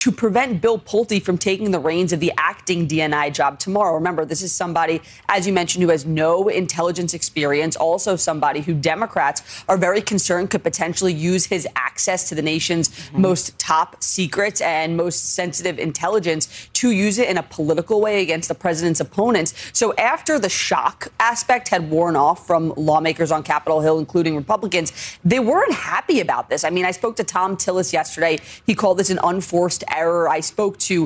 to prevent Bill Pulte from taking the reins of the acting DNI job tomorrow. Remember, this is somebody, as you mentioned, who has no intelligence experience, also somebody who Democrats are very concerned could potentially use his access to the nation's most top secrets and most sensitive intelligence to use it in a political way against the president's opponents. So after the shock aspect had worn off from lawmakers on Capitol Hill, including Republicans, they weren't happy about this. I mean, I spoke to Tom Tillis yesterday. He called this an unforced error. I spoke to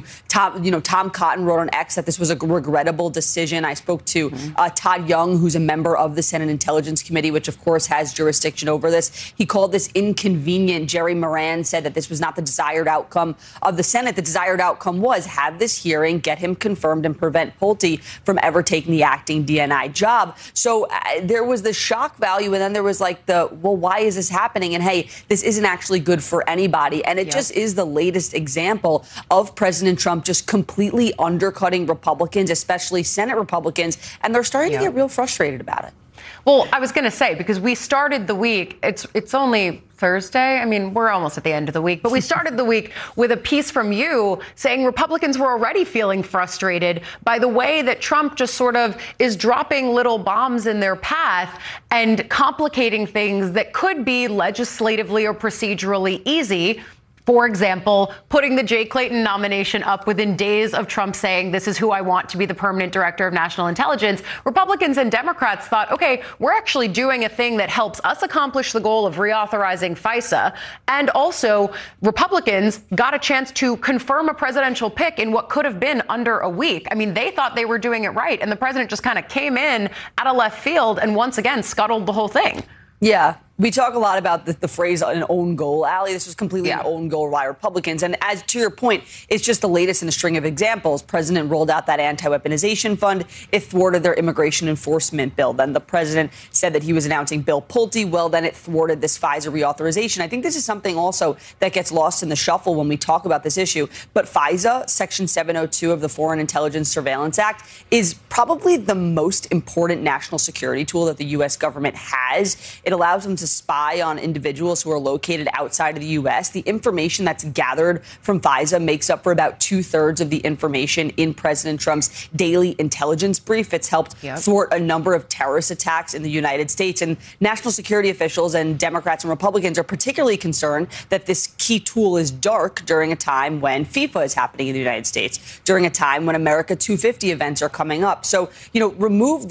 Tom Cotton wrote on X that this was a regrettable decision. I spoke to Todd Young, who's a member of the Senate Intelligence Committee, which of course has jurisdiction over this. He called this inconvenient. Jerry Moran said that this was not the desired outcome of the Senate. The desired outcome was have this hearing, get him confirmed, and prevent Pulte from ever taking the acting DNI job. So there was the shock value, and then there was like well, why is this happening? And hey, this isn't actually good for anybody. And it just is the latest example of President Trump just completely undercutting Republicans, especially Senate Republicans, and they're starting to get real frustrated about it. Well, I was going to say, because we started the week, it's only Thursday. I mean, we're almost at the end of the week, but we started the week with a piece from you saying Republicans were already feeling frustrated by the way that Trump just sort of is dropping little bombs in their path and complicating things that could be legislatively or procedurally easy. For example, putting the Jay Clayton nomination up within days of Trump saying this is who I want to be the permanent director of national intelligence. Republicans and Democrats thought, OK, we're actually doing a thing that helps us accomplish the goal of reauthorizing FISA. And also, Republicans got a chance to confirm a presidential pick in what could have been under a week. I mean, they thought they were doing it right. And the president just kind of came in out of left field and once again scuttled the whole thing. Yeah. We talk a lot about the phrase an own goal, Allie. This was completely an own goal by Republicans. And as to your point, it's just the latest in a string of examples. President rolled out that anti-weaponization fund. It thwarted their immigration enforcement bill. Then the president said that he was announcing Bill Pulte. Well, then it thwarted this FISA reauthorization. I think this is something also that gets lost in the shuffle when we talk about this issue. But FISA, Section 702 of the Foreign Intelligence Surveillance Act, is probably the most important national security tool that the U.S. government has. It allows them to spy on individuals who are located outside of the U.S. The information that's gathered from FISA makes up for about 2/3 of the information in President Trump's daily intelligence brief. It's helped thwart a number of terrorist attacks in the United States. And national security officials and Democrats and Republicans are particularly concerned that this key tool is dark during a time when FIFA is happening in the United States, during a time when America 250 events are coming up. So, remove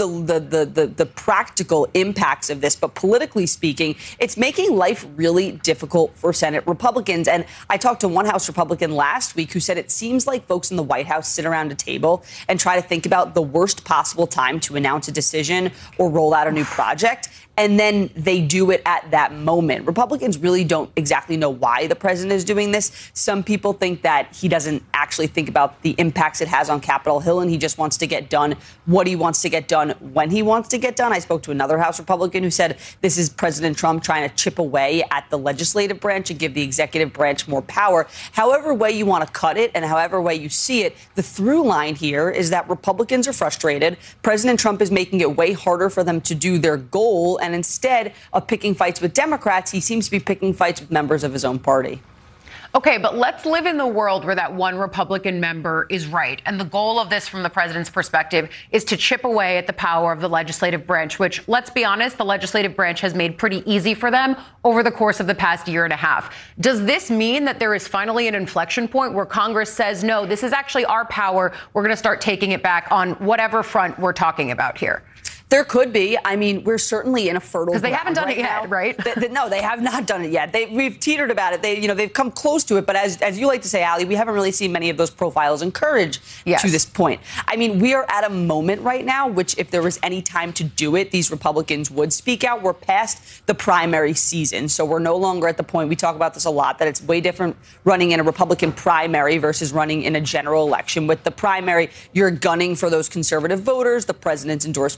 the practical impacts of this, but politically speaking, it's making life really difficult for Senate Republicans. And I talked to one House Republican last week who said it seems like folks in the White House sit around a table and try to think about the worst possible time to announce a decision or roll out a new project. And then they do it at that moment. Republicans really don't exactly know why the president is doing this. Some people think that he doesn't actually think about the impacts it has on Capitol Hill, and he just wants to get done what he wants to get done when he wants to get done. I spoke to another House Republican who said this is President Trump trying to chip away at the legislative branch and give the executive branch more power. However way you want to cut it and however way you see it, the through line here is that Republicans are frustrated. President Trump is making it way harder for them to do their goal. And instead of picking fights with Democrats, he seems to be picking fights with members of his own party. Okay, but let's live in the world where that one Republican member is right. And the goal of this from the president's perspective is to chip away at the power of the legislative branch, which, let's be honest, the legislative branch has made pretty easy for them over the course of the past year and a half. Does this mean that there is finally an inflection point where Congress says, no, this is actually our power. We're going to start taking it back on whatever front we're talking about here? There could be. I mean, we're certainly in a fertile ground. Because they haven't done it yet, right? No, they have not done it yet. We've teetered about it. They've come close to it. But as you like to say, Allie, we haven't really seen many of those profiles encouraged to this point. I mean, we are at a moment right now, which if there was any time to do it, these Republicans would speak out. We're past the primary season. So we're no longer at the point, we talk about this a lot, that it's way different running in a Republican primary versus running in a general election. With the primary, you're gunning for those conservative voters. The president's endorsement is key.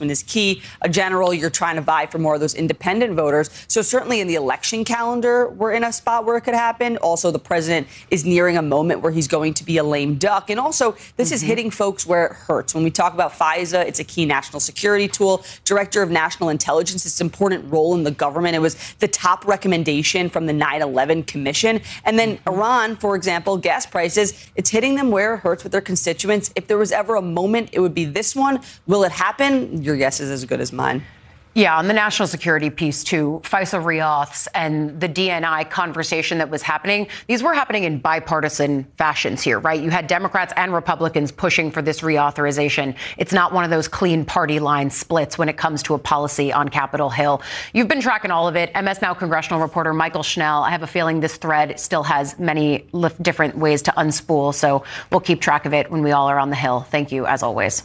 attorney general. You're trying to vie for more of those independent voters. So certainly in the election calendar, we're in a spot where it could happen. Also, the president is nearing a moment where he's going to be a lame duck. And also, this is hitting folks where it hurts. When we talk about FISA, it's a key national security tool. Director of National Intelligence, it's an important role in the government. It was the top recommendation from the 9/11 Commission. And then Iran, for example, gas prices, it's hitting them where it hurts with their constituents. If there was ever a moment, it would be this one. Will it happen? Your guess is as good as mine. Yeah, on the national security piece, too, FISA reauths and the DNI conversation that was happening, these were happening in bipartisan fashions here, right? You had Democrats and Republicans pushing for this reauthorization. It's not one of those clean party line splits when it comes to a policy on Capitol Hill. You've been tracking all of it. MS Now congressional reporter Michael Schnell, I have a feeling this thread still has many different ways to unspool, so we'll keep track of it when we all are on the Hill. Thank you, as always.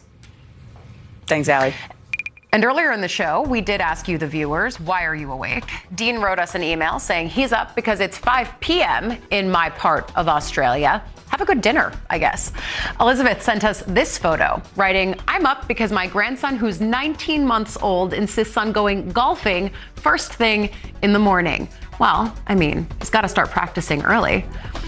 Thanks, Allie. And earlier in the show, we did ask you, the viewers, why are you awake? Dean wrote us an email saying he's up because it's 5 p.m. in my part of Australia. Have a good dinner, I guess. Elizabeth sent us this photo, writing, I'm up because my grandson, who's 19 months old, insists on going golfing first thing in the morning. Well, I mean, he's got to start practicing early.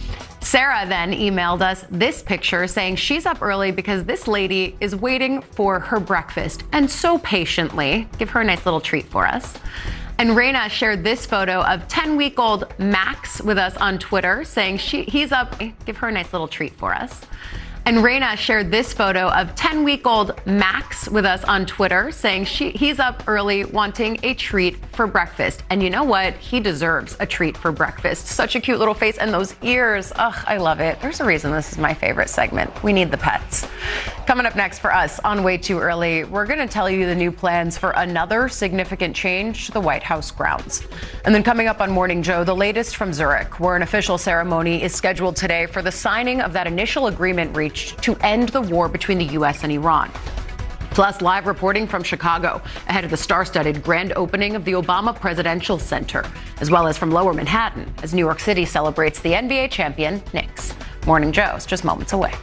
Sarah then emailed us this picture saying she's up early because this lady is waiting for her breakfast and so patiently. Give her a nice little treat for us. And Raina shared this photo of 10-week-old Max with us on Twitter saying he's up. Give her a nice little treat for us. And Raina shared this photo of 10-week-old Max with us on Twitter saying he's up early wanting a treat for breakfast. And you know what? He deserves a treat for breakfast. Such a cute little face and those ears. Ugh, I love it. There's a reason this is my favorite segment. We need the pets. Coming up next for us on Way Too Early, we're going to tell you the new plans for another significant change to the White House grounds. And then coming up on Morning Joe, the latest from Zurich, where an official ceremony is scheduled today for the signing of that initial agreement reached to end the war between the U.S. and Iran. Plus, live reporting from Chicago ahead of the star-studded grand opening of the Obama Presidential Center, as well as from Lower Manhattan as New York City celebrates the NBA champion Knicks. Morning Joe's just moments away.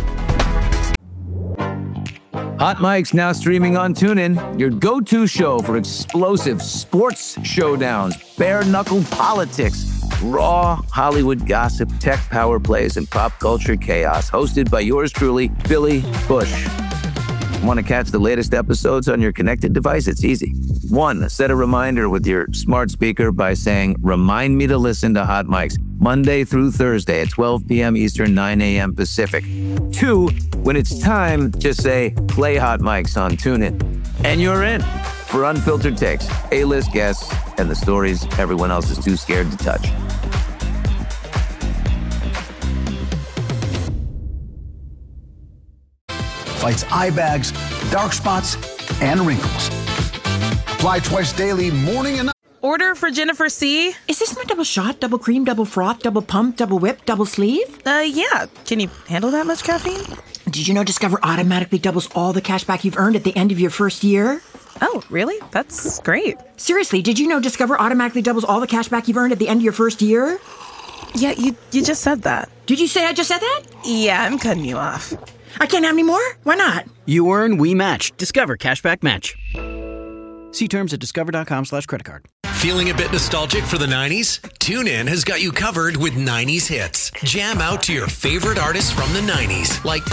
Hot Mic's now streaming on TuneIn, your go-to show for explosive sports showdowns, bare-knuckle politics, raw Hollywood gossip, tech power plays, and pop culture chaos. Hosted by yours truly, Billy Bush. Want to catch the latest episodes on your connected device? It's easy. 1, set a reminder with your smart speaker by saying, remind me to listen to Hot Mics Monday through Thursday at 12 p.m. Eastern, 9 a.m. Pacific. 2, when it's time, just say, play Hot Mics on TuneIn. And you're in for unfiltered takes, A-list guests, and the stories everyone else is too scared to touch. Fights eye bags, dark spots, and wrinkles. Apply twice daily, morning and night. Order for Jennifer C. Is this my double shot, double cream, double froth, double pump, double whip, double sleeve? Yeah. Can you handle that much caffeine? Did you know Discover automatically doubles all the cash back you've earned at the end of your first year? Oh, really? That's great. Seriously, did you know Discover automatically doubles all the cash back you've earned at the end of your first year? Yeah, you just said that. Did you say I just said that? Yeah, I'm cutting you off. I can't have any more? Why not? You earn, we match. Discover Cashback Match. See terms at discover.com/creditcard. Feeling a bit nostalgic for the 90s? TuneIn has got you covered with 90s hits. Jam out to your favorite artists from the 90s, like